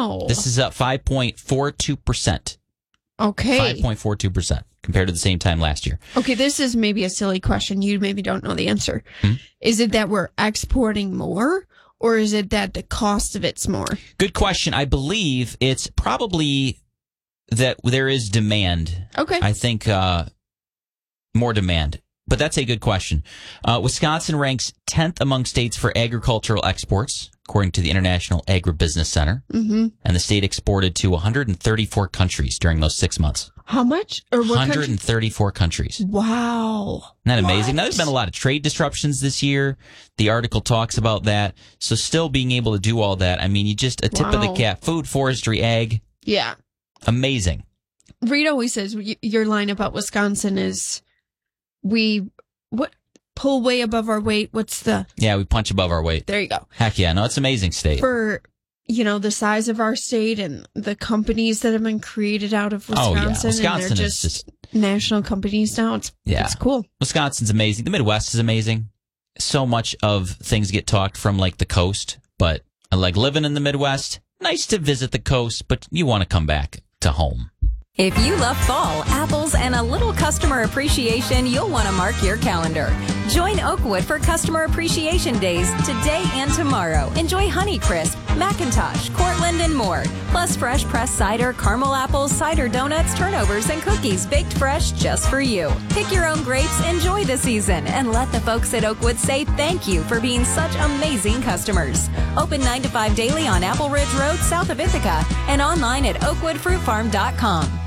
Wow. This is up 5.42%. Okay. 5.42% compared to the same time last year. Okay, this is maybe a silly question. You maybe don't know the answer. Is it that we're exporting more, or is it that the cost of it's more? Good question. I believe it's probably that there is demand. Okay. I think more demand. But that's a good question. Wisconsin ranks 10th among states for agricultural exports, according to the International Agribusiness Center. Mm-hmm. And the state exported to 134 countries during those 6 months. How much? Or what 134 countries. Wow. Isn't that amazing? Now, there's been a lot of trade disruptions this year. The article talks about that. So still being able to do all that, I mean, you just, a tip of the cap. Food, forestry, ag. Yeah. Amazing. Reed always says your line about Wisconsin is pull way above our weight. Yeah, we punch above our weight. There you go. Heck yeah. No, it's an amazing state. For, the size of our state and the companies that have been created out of Wisconsin. Oh, yeah. Wisconsin and they're just national companies now. It's cool. Wisconsin's amazing. The Midwest is amazing. So much of things get talked from like the coast, but I like living in the Midwest. Nice to visit the coast, but you want to come back to home. If you love fall, apples, and a little customer appreciation, you'll want to mark your calendar. Join Oakwood for Customer Appreciation Days today and tomorrow. Enjoy Honeycrisp, McIntosh, Cortland, and more. Plus fresh pressed cider, caramel apples, cider donuts, turnovers, and cookies baked fresh just for you. Pick your own grapes, enjoy the season, and let the folks at Oakwood say thank you for being such amazing customers. Open 9 to 5 daily on Apple Ridge Road, south of Ithaca, and online at oakwoodfruitfarm.com.